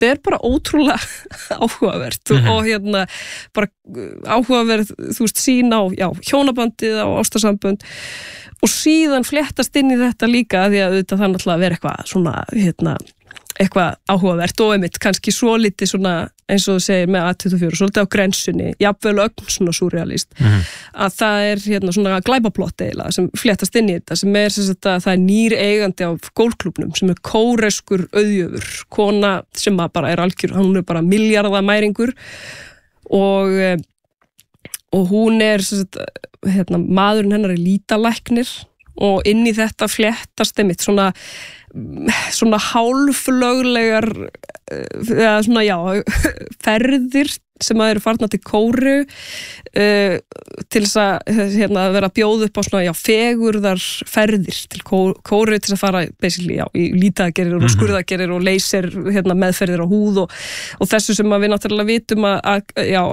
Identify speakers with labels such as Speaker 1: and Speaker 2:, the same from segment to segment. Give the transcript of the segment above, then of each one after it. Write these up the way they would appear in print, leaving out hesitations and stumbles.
Speaker 1: þetta bara ótrúlega áhugavert og hérna bara áhugaverð, þú veist, sín á hjónabandið, á ástarsambönd og síðan fléttast inn í þetta líka því að þetta þannig að vera eitthvað svona, eitthvað áhugavert og einmitt kannski svo litið svona eins og þú segir með A24 svolítið á grensunni, jafnvel ögn svona surrealist að það er svona glæpaplott eiginlega sem fléttast inn í þetta sem sem sagt að það er nýr eigandi á golfklúbbnum sem kóreskur auðjöfur, kona sem bara algjör, hún bara milljarðamæringur og hún sem sagt maðurinn hennar lítalæknir og inn í þetta fléttast einmitt svona hálflöglegar eða svona ferðir sem eru farnar til Kóreu til þess að vera að bjóða upp á svona fegurðar ferðir til Kóreu til þess að fara basically í lítaaðgerðir og skurðaðgerðir og laser meðferðir á húð og þessu sem við náttúrulega vitum að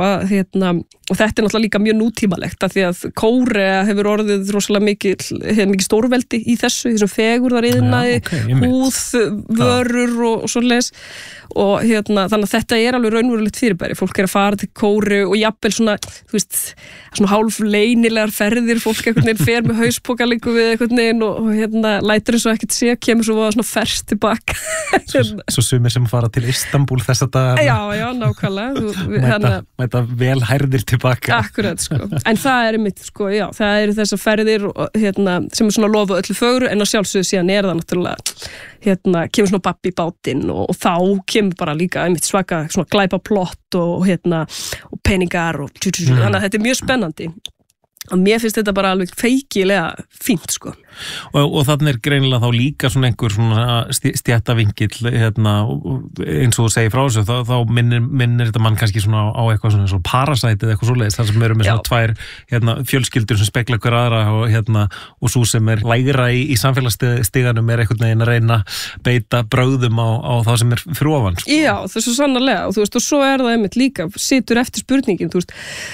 Speaker 1: og þetta er náttúrulega líka mjög nútímalegt af því að Kórea hefur orðið rosalega mikið stórveldi í þessum fegurðariðnaði, húðvörur og svoleiðis og þannig að þetta er alveg raunverulegt fyrirbæri, fólk að fara til Kóreu og jafnvel svona, þú veist, svona hálf leynilegar ferðir, fólk einhvern veginn fer með hauspoka líku við einhvern veginn og lætur eins og ekkert sé, kemur svo svona fersk tilbaka.
Speaker 2: Svo sumir sem fara til Istanbúl þessa dag.
Speaker 1: Já, nákvæmlega.
Speaker 2: Mæta vel hærðir tilbaka.
Speaker 1: Akkurat, sko. En það einmitt, sko, það eru þessar ferðir sem svona lofa öllu fögru, en á sjálfsögðu síðan það náttúrulega, kemur svona babbi í bátinn og þá kemur bara líka einmitt svaka svona glæpaplott og peningar og þannig að þetta er mjög spennandi og mér finnst þetta bara alveg feikilega fínt sko.
Speaker 2: Og þannig er greinilega þá líka svona einhver svona stjættavingill eins og þú segir frá þessu þá minnir þetta mann kannski svona á eitthvað svona Parasite eða eitthvað svoleiðis þar sem eru með svona tvær fjölskyldur sem spegla hver aðra og svo sem er lægra í samfélagsstiganum er einhvern veginn að reyna beita brögðum á það sem er fyrir ofan sko.
Speaker 1: Já, það er svo sannarlega og þú veist og svo er það einmitt líka situr eftir spurningin, þú veist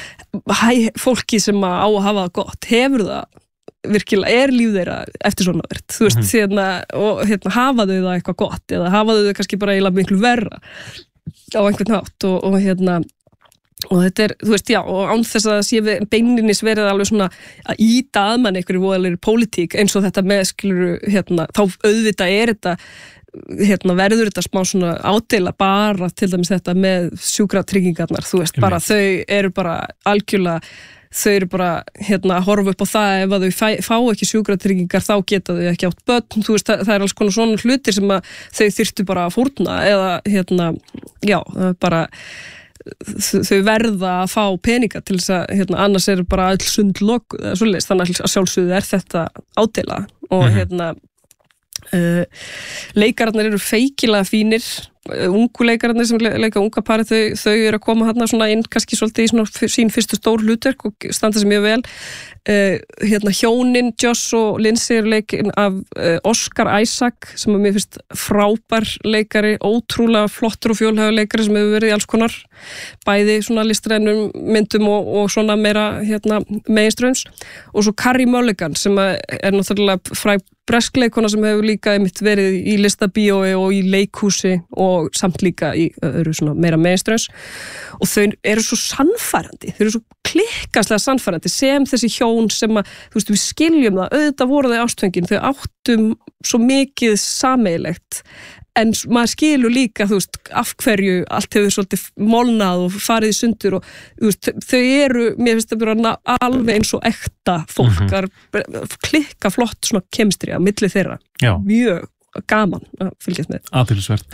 Speaker 1: fólki sem á að hafa það gott, hefur það virkilega, er líf þeirra eftirsóknarvert, þú veist, og hafa þau það eitthvað gott, eða hafa þau kannski bara eiginlega miklu verra á einhvern hátt og þetta er, þú veist, og án þess að sé beinlinis verið alveg svona að ýta að mann einhverju voðalegri pólitík eins og þetta með, skiluru, þá auðvitað er þetta verður þetta smá svona ádeila bara til dæmis þetta með sjúkratryggingarnar, þú veist, bara þau eru bara algjörlega, þau eru bara að horfa upp á það ef að þau fá ekki sjúkratryggingar þá geta þau ekki átt börn, þú veist, það er alls konar svona hlutir sem að þau þyrftu bara að fórna eða bara þau verða að fá peninga til þess að annars eru bara öll sund lokuð eða svoleiðis, þannig að sjálfsögðu er þetta ádeila og leikararnir eru feikilega fínir, ungu leikararnir sem leika unga pari, þau eru að koma svona inn kannski svolítið í svona sín fyrstu stór hlutverk og standa sig mjög vel. Hjónin Joss og Lindsay eru leikin af Oscar Isaac sem að mér finnst frábær leikari, ótrúlega flottur og fjölhæfur leikari sem hefur verið í alls konar bæði svona listrænum myndum og svona meira meginströms og svo Carey Mulligan sem er náttúrulega fræg breskleikona sem hefur líka einmitt verið í listabíói og í leikhúsi og samt líka í öðru svona meira meginströms og þau eru svo sannfærandi, þau eru svo klikkaslega sannfærandi sem þessi hjón sem að, þú veist, við skiljum það, auðvitað voru þau ástfengin, þau áttum svo mikið sameigilegt en maður skilur líka, þú veist, af hverju allt hefur svolítið molnað og farið í sundur og þú veist, þau eru, mér finnst það bara alveg eins og ekta fólkar, klikka flott svona kemistri á milli þeirra. Já. Mjög gaman að fylgjast með.
Speaker 2: Athyglisvert.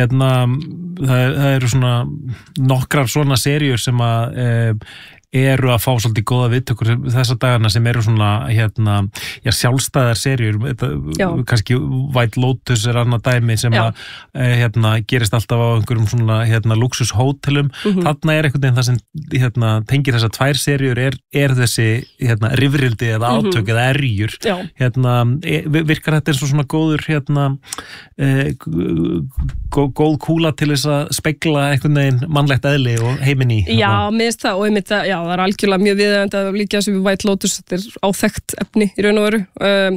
Speaker 2: Það eru svona nokkrar svona seríur sem að eru að fá svolítið góða viðtökur þessa dagana sem eru svona sjálfstæðar seríur kannski White Lotus er annað dæmi sem að gerist alltaf á einhverjum svona luxushótelum þarna er einhvern veginn það sem tengir þessar tvær seríur er þessi rifrildi eða átök eða erjur virkar þetta eins og svona góður góð kúla til þess að spegla einhvern veginn mannlegt eðli og heiminn í
Speaker 1: Já, mér finnst það og einmitt það það er algjörlega mjög viðeigandi að líka sem við White Lotus, þetta er áþekkt efni í raun og veru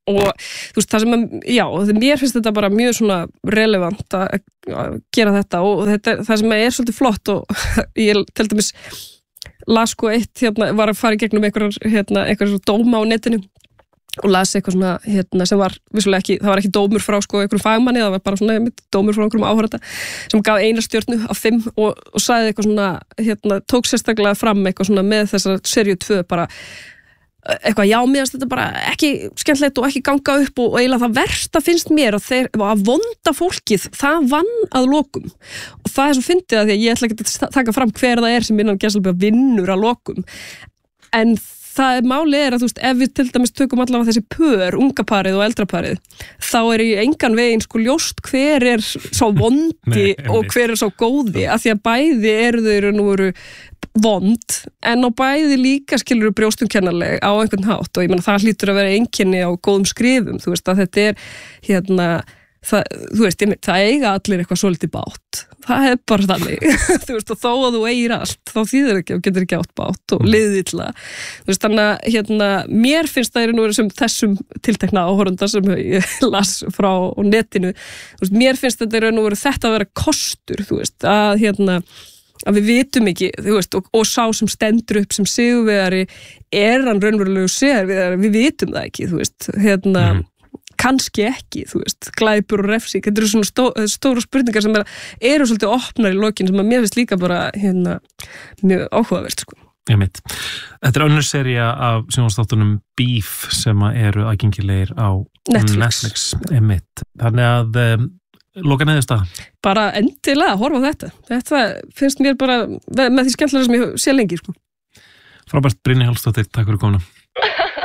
Speaker 1: og þú veist, það sem mér finnst þetta bara mjög svona relevant að gera þetta og það sem er svolítið flott og ég til dæmis las sko eitt var að fara í gegnum einhverjar dóma á netinu og las eitthvað svona sem var vissulega ekki, það var ekki dómur frá sko einhverjum fagmanni, það var bara svona dómur frá einhverjum áhorfanda sem gaf 1 stjörnu af 5 og sagði eitthvað svona tók sérstaklega fram eitthvað svona með þessar seríu 2 bara eitthvað, já, mér finnst þetta bara ekki skemmtilegt og ekki ganga upp og eiginlega það versta finnst mér að vonda fólkið, það vann að lokum og það er svo fyndið að því að ég ætla ekki að taka fram hver það er sem innan gæsalbega vinnur að lokum en það málið að þú veist, ef við til dæmis tökum allavega þessi pör, unga parið og eldra parið þá í engan veginn sko ljóst hver er sá vondi og hver er sá góði, af því að bæði eru þau nú vond, en á bæði líka skilur brjóstumkennarleg á einhvern hátt og ég meina það hlýtur að vera einkenni á góðum skrifum, þú veist að þetta er þú veist, það eiga allir eitthvað svolítið bátt, það er bara þannig þú veist, og þó að þú eigir allt þá þýðir ekki og getur ekki átt bátt og liðið illa, þú veist, þannig að mér finnst það nú sem þessum tiltekna áhorfanda sem ég las frá netinu, þú veist, mér finnst þetta nú þetta að vera kostur, þú veist, að við vitum ekki, þú veist, og sá sem stendur upp sem sigurvegari hann raunverulegu sigurvegari, við vitum það ekki, þú veist, kannski ekki, þú veist, glæpur og refsing, þetta eru svona stóru spurningar sem eru svolítið opnar í lokin sem að mér finnst líka bara mjög áhugavert, sko.
Speaker 2: Þetta er önnur sería af sjónvarpsþáttunum Beef sem eru aðgengilegir á Netflix. Þannig að loka niðurstaða. Bara
Speaker 1: endilega horfa á þetta finnst mér bara með því skemmtilega sem ég sé lengi, sko.
Speaker 2: Frábært, Brynja Hjalsdóttir, takk fyrir komuna.